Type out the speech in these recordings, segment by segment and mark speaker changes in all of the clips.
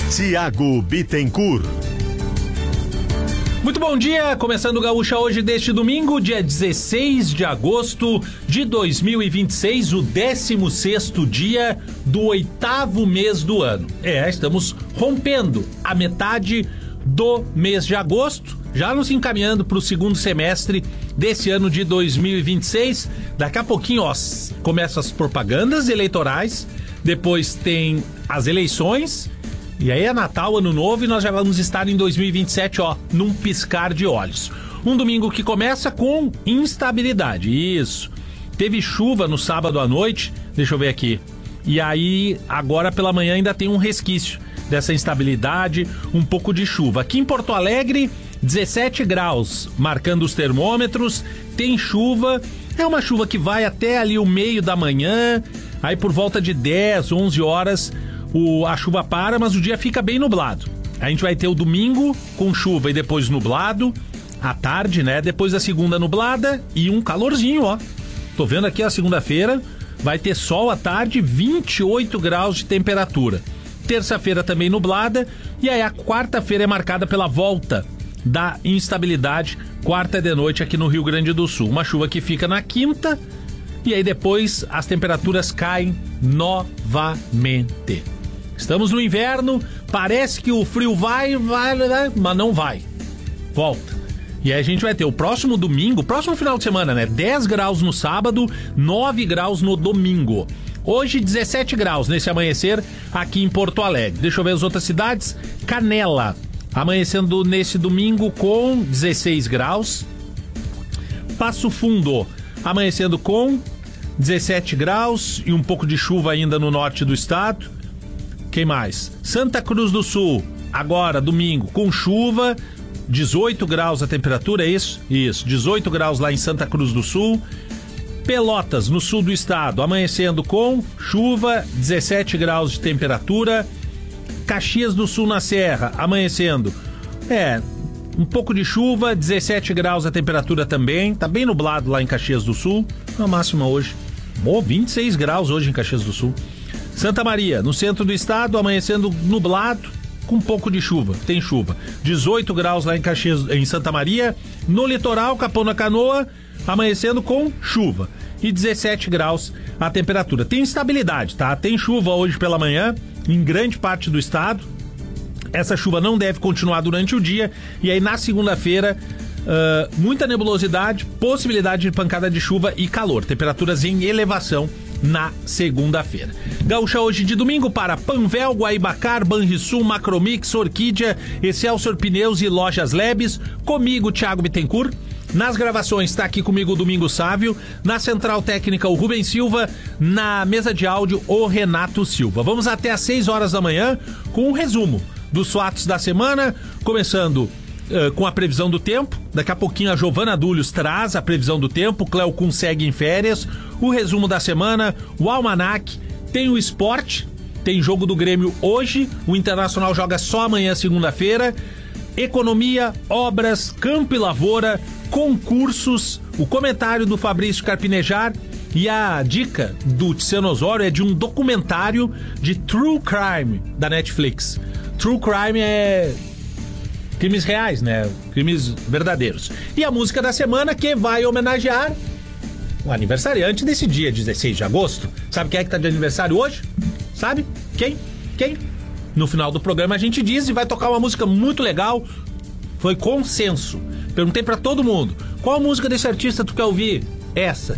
Speaker 1: Tiago Bittencourt.
Speaker 2: Muito bom dia, começando o Gaúcha hoje deste domingo, dia 16 de agosto de 2026, o 16º dia do 8º mês do ano. Estamos rompendo a metade do mês de agosto, já nos encaminhando para o segundo semestre desse ano de 2026. Daqui a pouquinho, começam as propagandas eleitorais, depois tem as eleições, e aí é Natal, Ano Novo, e nós já vamos estar em 2027, num piscar de olhos. Um domingo que começa com instabilidade, isso. Teve chuva no sábado à noite, deixa eu ver aqui. E aí, agora pela manhã ainda tem um resquício dessa instabilidade, um pouco de chuva. Aqui em Porto Alegre, 17 graus, marcando os termômetros, tem chuva, é uma chuva que vai até ali o meio da manhã, aí por volta de 10, 11 horas, a chuva para, mas o dia fica bem nublado. A gente vai ter o domingo com chuva e depois nublado, à tarde, né? Depois a segunda nublada e um calorzinho, Tô vendo aqui a segunda-feira, vai ter sol à tarde, 28 graus de temperatura. Terça-feira também nublada, e aí a quarta-feira é marcada pela volta da instabilidade, quarta de noite aqui no Rio Grande do Sul. Uma chuva que fica na quinta, e aí depois as temperaturas caem novamente. Estamos no inverno, parece que o frio vai, mas não vai. Volta. E aí a gente vai ter o próximo domingo, próximo final de semana, né? 10 graus no sábado, 9 graus no domingo. Hoje 17 graus nesse amanhecer aqui em Porto Alegre. Deixa eu ver as outras cidades. Canela, amanhecendo nesse domingo com 16 graus. Passo Fundo, amanhecendo com 17 graus e um pouco de chuva ainda no norte do estado. Quem mais? Santa Cruz do Sul, agora domingo com chuva, 18 graus a temperatura, é isso? Isso, 18 graus lá em Santa Cruz do Sul. Pelotas, no sul do estado, amanhecendo com chuva, 17 graus de temperatura. Caxias do Sul na Serra, amanhecendo, um pouco de chuva, 17 graus a temperatura também. Tá bem nublado lá em Caxias do Sul, a máxima hoje, 26 graus hoje em Caxias do Sul. Santa Maria, no centro do estado, amanhecendo nublado, com um pouco de chuva, tem chuva. 18 graus lá em Santa Maria. No litoral, Capão da Canoa, amanhecendo com chuva. E 17 graus a temperatura. Tem instabilidade, tá? Tem chuva hoje pela manhã, em grande parte do estado. Essa chuva não deve continuar durante o dia. E aí na segunda-feira, muita nebulosidade, possibilidade de pancada de chuva e calor. Temperaturas em elevação na segunda-feira. Gaúcha hoje de domingo para Panvel, Guaibacar, Banrisul, Macromix, Orquídea, Excelsior Pneus e Lojas Lebes. Comigo, Tiago Bittencourt. Nas gravações está aqui comigo o Domingos Sávio. Na central técnica o Rubens Silva. Na mesa de áudio o Renato Silva. Vamos até às 6 horas da manhã com um resumo dos fatos da semana, começando com a previsão do tempo. Daqui a pouquinho a Giovana Dúlios traz a previsão do tempo, o Cléo Kuhn segue em férias, o resumo da semana, o almanac, tem o esporte, tem jogo do Grêmio hoje, o Internacional joga só amanhã, segunda-feira, economia, obras, campo e lavoura, concursos, o comentário do Fabrício Carpinejar e a dica do Tiziano Osório é de um documentário de True Crime da Netflix. True Crime é crimes reais, né? Crimes verdadeiros. E a música da semana que vai homenagear o aniversariante desse dia, 16 de agosto. Sabe quem é que tá de aniversário hoje? Sabe? Quem? No final do programa a gente diz e vai tocar uma música muito legal. Foi consenso. Perguntei pra todo mundo, qual música desse artista tu quer ouvir? Essa.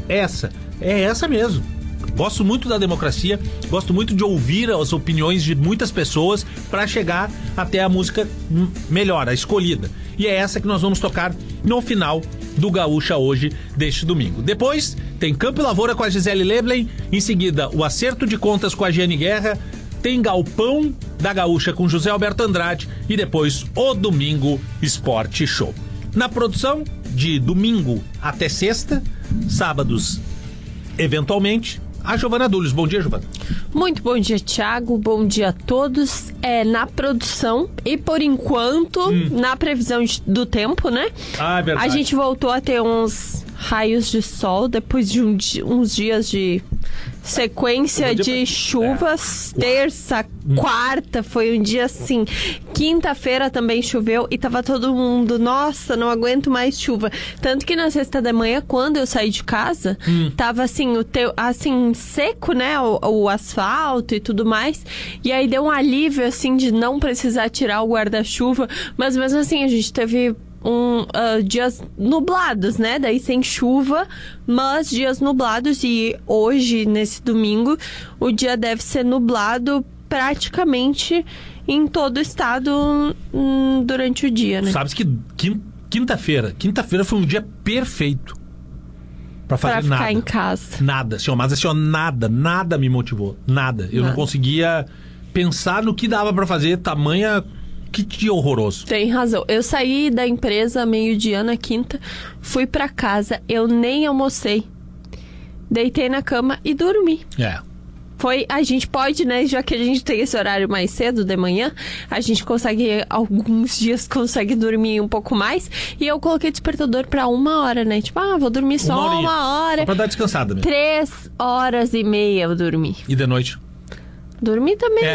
Speaker 2: É essa mesmo. Gosto muito da democracia, gosto muito de ouvir as opiniões de muitas pessoas para chegar até a música melhor, a escolhida. E é essa que nós vamos tocar no final do Gaúcha hoje, deste domingo. Depois tem Campo e Lavoura com a Gisele Leblen, em seguida o Acerto de Contas com a Giane Guerra, tem Galpão da Gaúcha com José Alberto Andrade e depois o Domingo Esporte Show. Na produção, de domingo até sexta, sábados eventualmente, a Giovana Dúlios. Bom dia, Giovana.
Speaker 3: Muito bom dia, Thiago. Bom dia a todos. Na produção e, por enquanto, na previsão do tempo, né?
Speaker 2: Ah, é verdade.
Speaker 3: A gente voltou a ter uns raios de sol depois de uns dias de sequência de chuvas. Terça, quarta, foi um dia assim. Quinta-feira também choveu e tava todo mundo, nossa, não aguento mais chuva. Tanto que na sexta da manhã, quando eu saí de casa, tava assim, seco, né, o asfalto e tudo mais. E aí deu um alívio, assim, de não precisar tirar o guarda-chuva. Mas mesmo assim, a gente teve dias nublados, né? Daí sem chuva, mas dias nublados. E hoje, nesse domingo, o dia deve ser nublado praticamente em todo o estado durante o dia, né?
Speaker 2: Sabes que quinta-feira foi um dia perfeito pra fazer nada.
Speaker 3: Pra ficar em casa.
Speaker 2: Nada, mas assim, nada me motivou. Nada. Eu não conseguia pensar no que dava pra fazer, tamanha... Que dia horroroso.
Speaker 3: Tem razão. Eu saí da empresa meio-dia na quinta, fui pra casa, eu nem almocei. Deitei na cama e dormi. A gente pode, né, já que a gente tem esse horário mais cedo de manhã, a gente consegue, alguns dias consegue dormir um pouco mais. E eu coloquei despertador pra 1 hora, né? Tipo, vou dormir só 1 hora.
Speaker 2: Só pra dar descansada mesmo.
Speaker 3: 3h30 eu dormi.
Speaker 2: E de noite?
Speaker 3: Dormi também.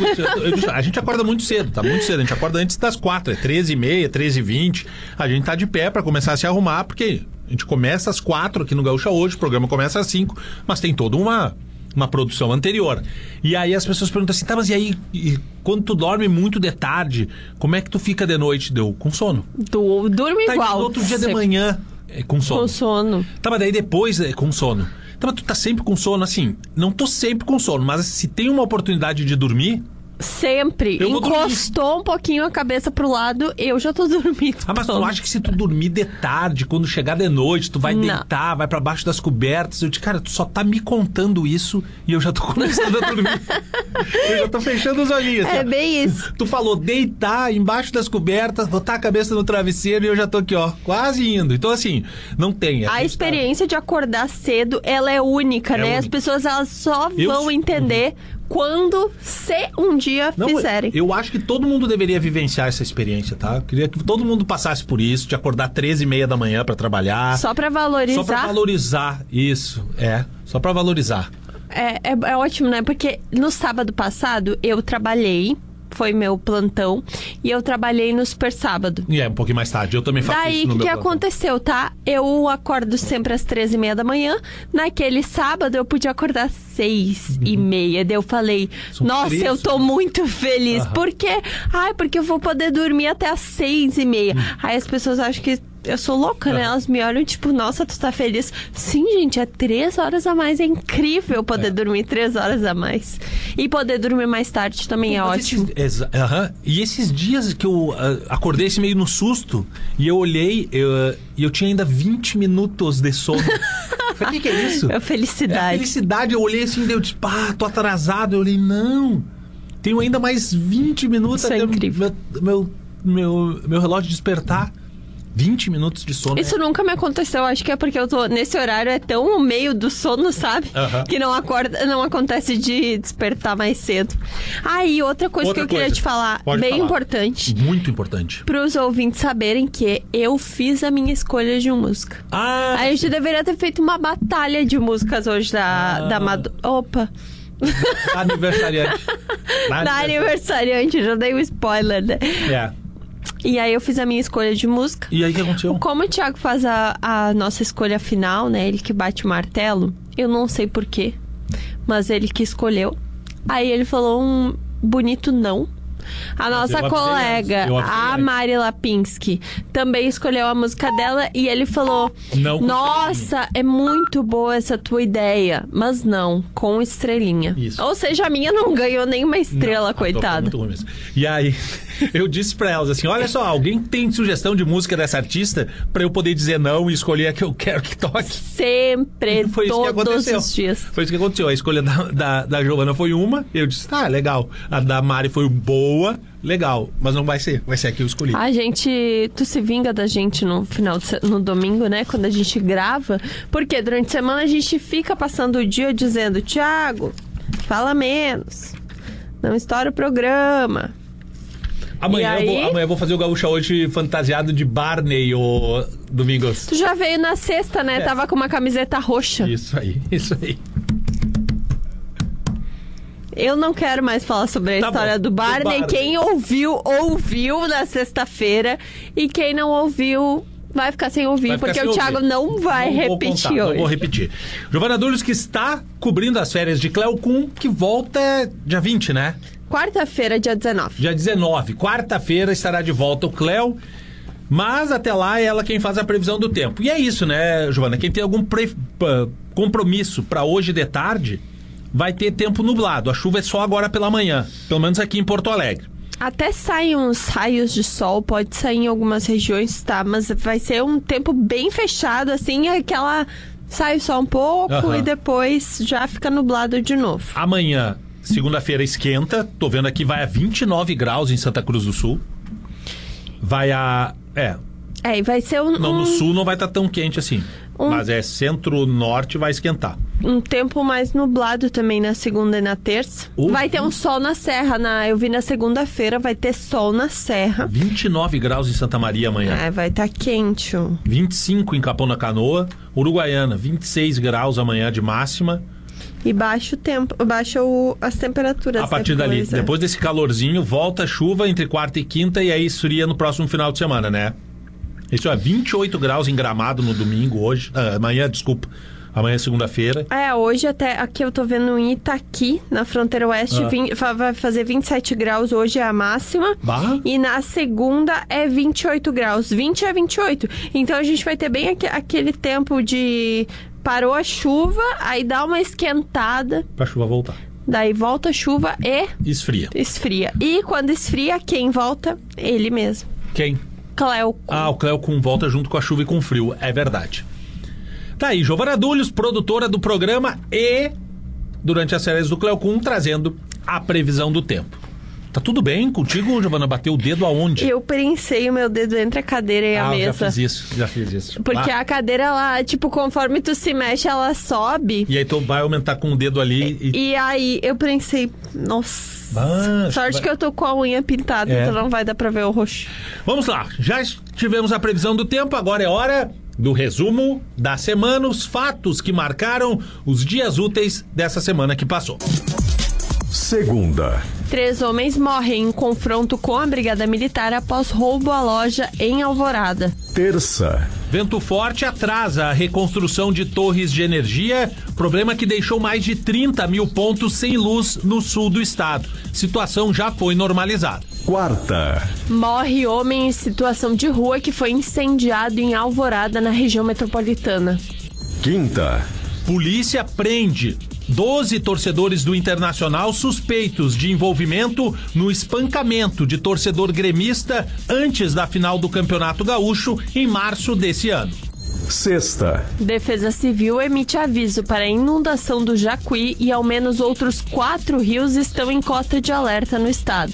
Speaker 2: A gente acorda muito cedo, tá muito cedo. A gente acorda antes das 4, 13h30, 13h20. A gente tá de pé pra começar a se arrumar, porque a gente começa às 4 aqui no Gaúcha hoje, o programa começa às 5, mas tem toda uma produção anterior. E aí as pessoas perguntam assim, mas e aí, quando tu dorme muito de tarde, como é que tu fica de noite? Deu com sono.
Speaker 3: Durmo igual.
Speaker 2: No outro dia de manhã, com sono.
Speaker 3: Com sono.
Speaker 2: Mas daí depois, com sono. Mas tu tá sempre com sono, assim, não tô sempre com sono, mas se tem uma oportunidade de dormir...
Speaker 3: Sempre. Encostou um pouquinho a cabeça pro lado, eu já tô dormindo.
Speaker 2: Mas tu acha que se tu dormir de tarde, quando chegar de noite, tu vai deitar, vai pra baixo das cobertas? Eu digo, cara, tu só tá me contando isso e eu já tô começando a dormir. Eu já tô fechando os olhinhos.
Speaker 3: É bem isso.
Speaker 2: Tu falou deitar embaixo das cobertas, botar a cabeça no travesseiro e eu já tô aqui, quase indo. Então, assim, não tem.
Speaker 3: A experiência de acordar cedo, ela é única, né? Única. As pessoas, elas só vão entender... quando, se um dia fizerem.
Speaker 2: Eu acho que todo mundo deveria vivenciar essa experiência, tá? Eu queria que todo mundo passasse por isso, de acordar 13h30 da manhã pra trabalhar.
Speaker 3: Só pra valorizar.
Speaker 2: Só pra valorizar, isso, só pra valorizar.
Speaker 3: É ótimo, né? Porque no sábado passado, eu trabalhei, foi meu plantão, e eu trabalhei no super sábado.
Speaker 2: E um pouquinho mais tarde, eu também faço isso no meu plantão. Daí, o que aconteceu,
Speaker 3: tá? Eu acordo sempre às 13h30 da manhã. Naquele sábado, eu podia acordar às 6h30. Daí eu falei, nossa, eu tô muito feliz. Por quê? Porque eu vou poder dormir até às 6h30. Aí as pessoas acham que eu sou louca, né? Elas me olham tipo, nossa, tu tá feliz? Sim, gente, é 3 horas a mais. É incrível poder dormir 3 horas a mais. E poder dormir mais tarde também é ótimo.
Speaker 2: E esses dias que eu acordei assim, meio no susto, e eu olhei, e eu tinha ainda 20 minutos de sono. Falei, o que é isso?
Speaker 3: É felicidade.
Speaker 2: Felicidade. Eu olhei assim, eu disse, tô atrasado. Eu olhei, não, tenho ainda mais 20 minutos
Speaker 3: até
Speaker 2: meu relógio despertar. 20 minutos de sono.
Speaker 3: Isso nunca me aconteceu. Acho que é porque eu tô nesse horário, é tão no meio do sono, sabe? Que não acontece de despertar mais cedo. E outra coisa que eu queria te falar, importante.
Speaker 2: Muito importante.
Speaker 3: Pros ouvintes saberem que eu fiz a minha escolha de música. A gente deveria ter feito uma batalha de músicas hoje da Opa!
Speaker 2: Aniversariante.
Speaker 3: Da aniversariante, já dei um spoiler, né? E aí eu fiz a minha escolha de música.
Speaker 2: E aí o que aconteceu?
Speaker 3: Como o Thiago faz a nossa escolha final, né? Ele que bate o martelo. Eu não sei porquê, mas ele que escolheu. Aí ele falou um bonito não. A nossa colega, a Mari Lapinski, também escolheu a música dela e ele falou: nossa, é muito boa essa tua ideia, mas não, com estrelinha. Isso. Ou seja, a minha não ganhou nenhuma estrela, coitada.
Speaker 2: Muito ruim mesmo. E aí, eu disse pra elas assim: olha só, alguém tem sugestão de música dessa artista pra eu poder dizer não e escolher a que eu quero que toque?
Speaker 3: Sempre, todos os dias.
Speaker 2: Foi isso que aconteceu. A escolha da Giovana foi uma, eu disse, legal. A da Mari foi boa, legal, mas não vai ser a que eu escolhi.
Speaker 3: Tu se vinga da gente no domingo, né, quando a gente grava, porque durante a semana a gente fica passando o dia dizendo: Thiago, fala menos, não estoura o programa.
Speaker 2: Amanhã eu vou fazer o Gaúcha hoje fantasiado de Barney, ou Domingos.
Speaker 3: Tu já veio na sexta, né? Tava com uma camiseta roxa.
Speaker 2: Isso aí.
Speaker 3: Eu não quero mais falar sobre a história do Barney. Quem ouviu na sexta-feira. E quem não ouviu... vai ficar sem ouvir, porque o Thiago não vai repetir hoje.
Speaker 2: Não vou repetir. Giovana Dulles, que está cobrindo as férias de Cleo Kuhn, que volta dia 20, né?
Speaker 3: Quarta-feira, dia 19.
Speaker 2: Dia 19. Quarta-feira estará de volta o Cleo. Mas até lá é ela quem faz a previsão do tempo. E é isso, né, Giovana? Quem tem algum compromisso para hoje de tarde, vai ter tempo nublado. A chuva é só agora pela manhã, pelo menos aqui em Porto Alegre.
Speaker 3: Até saem uns raios de sol, pode sair em algumas regiões, tá? Mas vai ser um tempo bem fechado, assim, aquela... sai só um pouco e depois já fica nublado de novo.
Speaker 2: Amanhã, segunda-feira, esquenta. Tô vendo aqui, vai a 29 graus em Santa Cruz do Sul. Vai a...
Speaker 3: e vai ser
Speaker 2: no sul não vai estar tão quente assim. Mas centro-norte vai esquentar.
Speaker 3: Um tempo mais nublado também na segunda e na terça. Vai ter um sol na serra. Eu vi na segunda-feira, vai ter sol na serra. 29
Speaker 2: graus em Santa Maria amanhã.
Speaker 3: Vai estar quente.
Speaker 2: 25 em Capão da Canoa. Uruguaiana, 26 graus amanhã de máxima.
Speaker 3: E baixa as temperaturas.
Speaker 2: A partir dali, depois desse calorzinho, volta a chuva entre quarta e quinta e aí esfria no próximo final de semana, né? Isso é 28 graus em Gramado no domingo, hoje. Amanhã, desculpa. Amanhã é segunda-feira.
Speaker 3: Hoje até aqui eu tô vendo em Itaqui, na fronteira oeste, vai fazer 27 graus, hoje é a máxima. E na segunda é 28 graus, 20 a 28. Então a gente vai ter bem aquele tempo de... parou a chuva, aí dá uma esquentada.
Speaker 2: Pra chuva voltar.
Speaker 3: Daí volta a chuva e...
Speaker 2: esfria.
Speaker 3: E quando esfria, quem volta? Ele mesmo.
Speaker 2: Quem?
Speaker 3: Cleo Kuhn.
Speaker 2: O Cleo Kuhn volta junto com a chuva e com o frio, é verdade. Tá aí, Giovana Dulles, produtora do programa e, durante as férias do Cleo Kuhn, trazendo a previsão do tempo. Tá tudo bem contigo, Giovana? Bateu o dedo aonde?
Speaker 3: Eu prensei o meu dedo entre a cadeira e a mesa.
Speaker 2: Já fiz isso.
Speaker 3: Porque a cadeira, ela, conforme tu se mexe, ela sobe.
Speaker 2: E aí tu vai aumentar com o dedo ali.
Speaker 3: E aí eu prensei, nossa. Sorte que eu tô com a unha pintada, então não vai dar pra ver o roxo.
Speaker 2: Vamos lá, já tivemos a previsão do tempo, agora é hora do resumo da semana, os fatos que marcaram os dias úteis dessa semana que passou.
Speaker 1: Segunda.
Speaker 3: 3 homens morrem em confronto com a Brigada Militar após roubo à loja em Alvorada.
Speaker 1: Terça.
Speaker 2: Vento forte atrasa a reconstrução de torres de energia, problema que deixou mais de 30 mil pontos sem luz no sul do estado. Situação já foi normalizada.
Speaker 1: Quarta.
Speaker 3: Morre homem em situação de rua que foi incendiado em Alvorada, na região metropolitana.
Speaker 1: Quinta.
Speaker 2: Polícia prende 12 torcedores do Internacional suspeitos de envolvimento no espancamento de torcedor gremista antes da final do Campeonato Gaúcho em março desse ano.
Speaker 1: Sexta.
Speaker 3: Defesa Civil emite aviso para a inundação do Jacuí e ao menos outros 4 rios estão em cota de alerta no estado.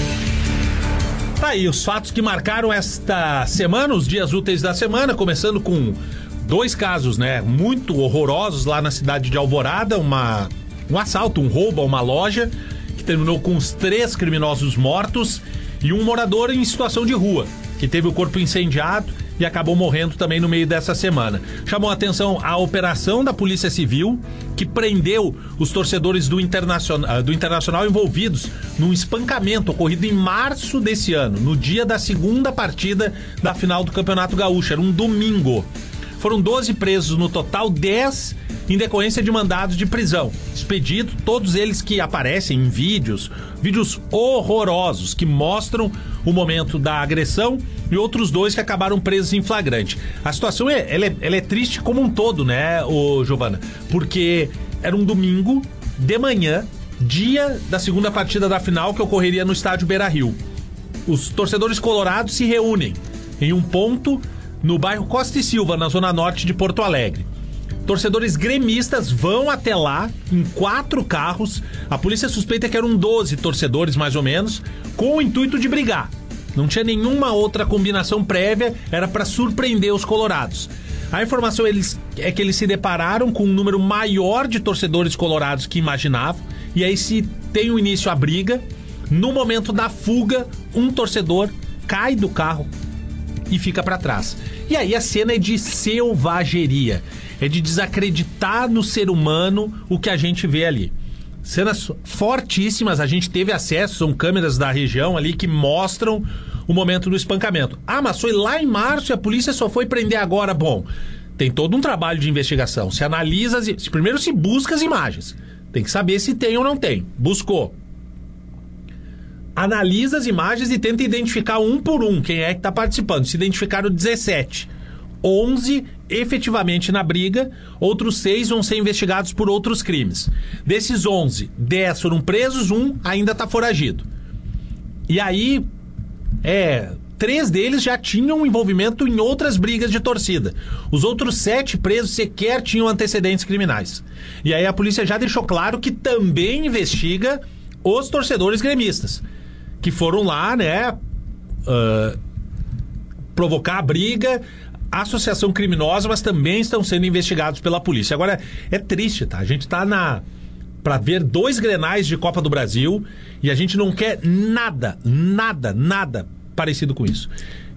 Speaker 2: Tá aí os fatos que marcaram esta semana, os dias úteis da semana, começando com 2 casos, né, muito horrorosos lá na cidade de Alvorada, um assalto, um roubo a uma loja, que terminou com os 3 criminosos mortos e um morador em situação de rua, que teve o corpo incendiado e acabou morrendo também no meio dessa semana. Chamou a atenção a operação da Polícia Civil, que prendeu os torcedores do Internacional envolvidos num espancamento ocorrido em março desse ano, no dia da segunda partida da final do Campeonato Gaúcho, era um domingo. Foram 12 presos no total, 10 em decorrência de mandados de prisão. Expedido, todos eles que aparecem em vídeos horrorosos que mostram o momento da agressão e outros 2 que acabaram presos em flagrante. A situação ela é triste como um todo, né, Giovana? Porque era um domingo de manhã, dia da segunda partida da final que ocorreria no estádio Beira-Rio. Os torcedores colorados se reúnem em um ponto no bairro Costa e Silva, na zona norte de Porto Alegre. Torcedores gremistas vão até lá em 4 carros. A polícia suspeita que eram 12 torcedores, mais ou menos, com o intuito de brigar. Não tinha nenhuma outra combinação prévia, era para surpreender os colorados. A informação é que eles se depararam com um número maior de torcedores colorados que imaginavam, e aí se tem o início a briga. No momento da fuga, um torcedor cai do carro e fica para trás. E aí a cena é de selvageria, é de desacreditar no ser humano o que a gente vê ali. Cenas fortíssimas, a gente teve acesso, são câmeras da região ali que mostram o momento do espancamento. Ah, mas foi lá em março e a polícia só foi prender agora. Bom, tem todo um trabalho de investigação. Se analisa, primeiro se busca as imagens. Tem que saber se tem ou não tem. Buscou. Analisa as imagens e tenta identificar um por um quem é que está participando. Se identificaram 17. 11 efetivamente na briga, outros 6 vão ser investigados por outros crimes. Desses 11, 10 foram presos, 1 ainda está foragido. E aí, 3 deles já tinham envolvimento em outras brigas de torcida. Os outros 7 presos sequer tinham antecedentes criminais. E aí a polícia já deixou claro que também investiga os torcedores gremistas, que foram lá, né, provocar a briga, associação criminosa, mas também estão sendo investigados pela polícia. Agora, é triste, tá? A gente tá pra ver 2 Grenais de Copa do Brasil e a gente não quer nada parecido com isso.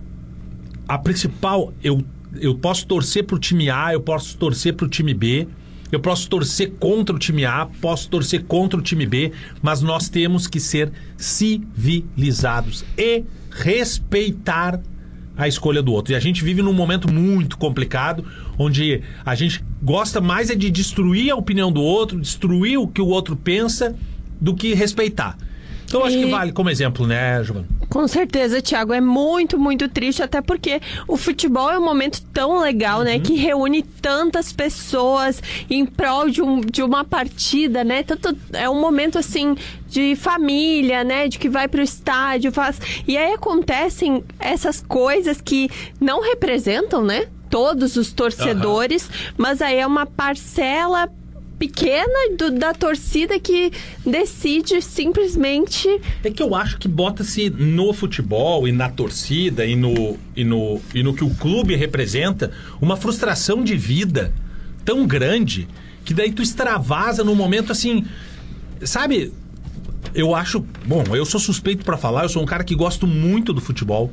Speaker 2: A principal, eu posso torcer pro time A, eu posso torcer pro time B, eu posso torcer contra o time A, posso torcer contra o time B, mas nós temos que ser civilizados e respeitar a escolha do outro. E a gente vive num momento muito complicado, onde a gente gosta mais de destruir a opinião do outro, destruir o que o outro pensa, do que respeitar. Então acho que vale como exemplo, né, Giovana?
Speaker 3: Com certeza, Thiago, é muito, muito triste, até porque o futebol é um momento tão legal, né, que reúne tantas pessoas em prol de uma partida, né, é um momento, assim, de família, né, de que vai pro estádio, e aí acontecem essas coisas que não representam, né, todos os torcedores, mas aí é uma parcela pequena da torcida que decide simplesmente...
Speaker 2: É que eu acho que bota-se no futebol e na torcida e no que o clube representa uma frustração de vida tão grande que daí tu extravasa num momento assim, sabe? Eu acho... Bom, eu sou suspeito pra falar, eu sou um cara que gosto muito do futebol,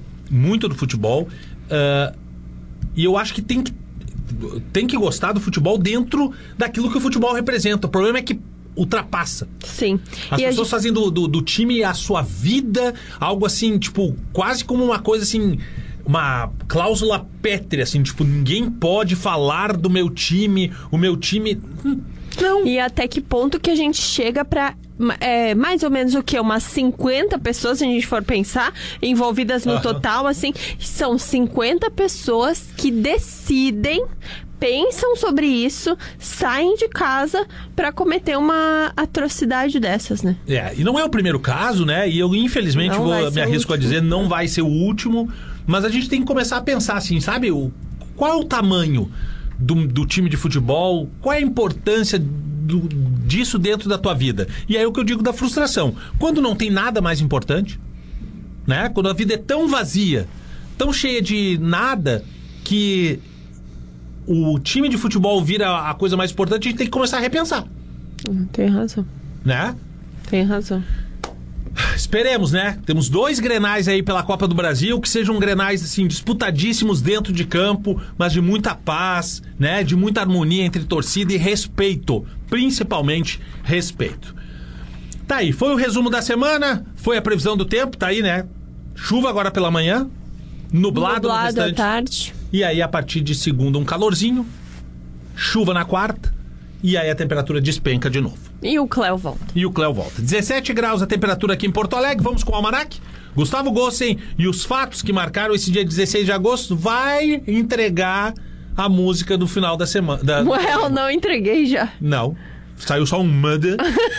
Speaker 2: e eu acho que tem que gostar do futebol dentro daquilo que o futebol representa. O problema é que ultrapassa.
Speaker 3: Sim.
Speaker 2: As pessoas fazem do time a sua vida, algo assim, tipo, quase como uma coisa assim, uma cláusula pétrea, assim, tipo, ninguém pode falar do meu time, o meu time... Não.
Speaker 3: E até que ponto que a gente chega pra... mais ou menos o que? Umas 50 pessoas, se a gente for pensar, envolvidas no total, assim, são 50 pessoas que decidem, pensam sobre isso, saem de casa pra cometer uma atrocidade dessas, né?
Speaker 2: E não é o primeiro caso, né? E eu, infelizmente, me arrisco a dizer, não vai ser o último, mas a gente tem que começar a pensar assim, sabe? Qual é o tamanho do time de futebol? Qual é a importância disso dentro da tua vida? E aí é o que eu digo da frustração. Quando não tem nada mais importante, né? Quando a vida é tão vazia, tão cheia de nada, que o time de futebol vira a coisa mais importante, a gente tem que começar a repensar.
Speaker 3: Tem razão.
Speaker 2: Né?
Speaker 3: Tem razão.
Speaker 2: Esperemos, né? Temos 2 Grenais aí pela Copa do Brasil, que sejam Grenais, assim, disputadíssimos dentro de campo, mas de muita paz, né? De muita harmonia entre torcida e respeito. Principalmente respeito. Tá aí, foi o resumo da semana, foi a previsão do tempo, tá aí, né? Chuva agora pela manhã, nublado no restante.
Speaker 3: À tarde.
Speaker 2: E aí, a partir de segunda, um calorzinho, chuva na quarta, e aí a temperatura despenca de novo.
Speaker 3: E o Cléo volta. 17 graus a temperatura aqui em Porto Alegre. Vamos com o Almanac. Gustavo Gossen e os fatos que marcaram esse dia 16 de agosto vai entregar a música do final da semana. Eu não entreguei já.
Speaker 2: Não. Saiu só um mother.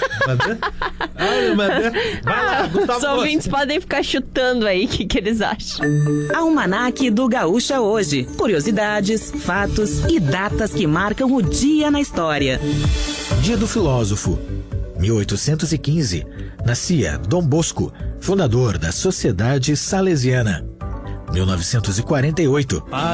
Speaker 2: Vai lá, Gustavo
Speaker 3: Os ouvintes podem ficar chutando aí o que eles acham.
Speaker 4: Almanac do Gaúcha hoje. Curiosidades, fatos e datas que marcam o dia na história.
Speaker 5: Dia do Filósofo. 1815. Nascia Dom Bosco, fundador da Sociedade Salesiana. 1948.